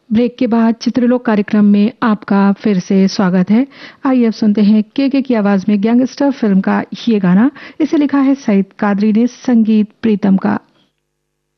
Break के बाद चित्रलोक कार्यक्रम में आपका फिर से स्वागत है। आइए अब सुनते हैं के की आवाज में गैंगस्टर फिल्म का ये गाना। इसे लिखा है सईद कादरी ने, संगीत प्रीतम का।